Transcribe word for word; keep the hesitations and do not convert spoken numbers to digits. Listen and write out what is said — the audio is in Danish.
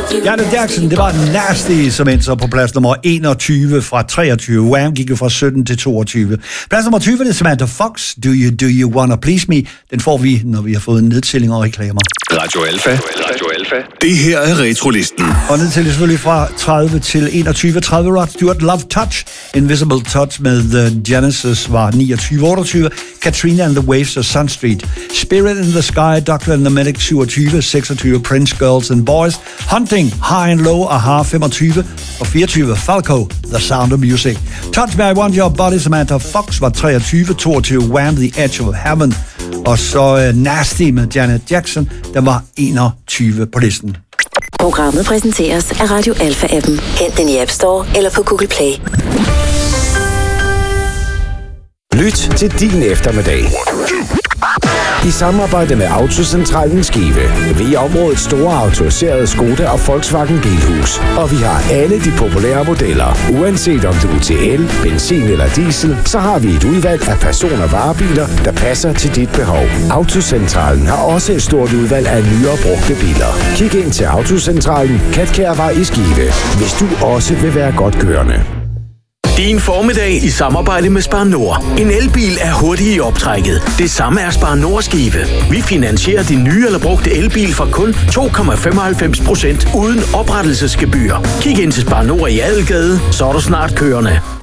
Janet Jackson, det var Nasty, som endte så på plads nummer enogtyve fra treogtyve. Wham gik jo fra sytten til toogtyve. Plads nummer tyve, det er Samantha Fox, Do You Do You Wanna Please Me. Den får vi, når vi har fået en nedtælling og reklamer. Radio Alfa. Radio Alfa. Det her er Retrolisten. Og nedtælling selvfølgelig fra tredive til enogtyve. tredive Rod Stewart, Love Touch. Invisible Touch med The Genesis var niogtyve. otteogtyve Katrina and the Waves og Sun Street. Spirit in the Sky, Doctor and the Medic syvogtyve. seksogtyve Prince, Girls and Boys. Hunting, High and Low, Aha femogtyve. Og fireogtyve Falco, The Sound of Music. Touch Me, I Want Your Body, Samantha Fox var treogtyve. toogtyve Wham, The Edge of Heaven. Og så uh, Nasty med Janet Jackson, der var enogtyve på listen. Programmet præsenteres af Radio Alfa-appen. Hent den i App Store eller på Google Play. Lyt til din eftermiddag. I samarbejde med Autocentralen Skive. Vi er områdets store autoriserede Skoda og Volkswagen Bilhus. Og vi har alle de populære modeller. Uanset om du er til el, benzin eller diesel, så har vi et udvalg af person- og varebiler, der passer til dit behov. Autocentralen har også et stort udvalg af nye og brugte biler. Kig ind til Autocentralen, Katkærvej i Skive, hvis du også vil være godt kørende. Din formiddag i samarbejde med Spar Nord. En elbil er hurtig i optrækket. Det samme er Spar Nord Skive. Vi finansierer din nye eller brugte elbil for kun to komma femoghalvfems procent uden oprettelsesgebyr. Kig ind til Spar Nord i Adelgade, så er du snart kørende.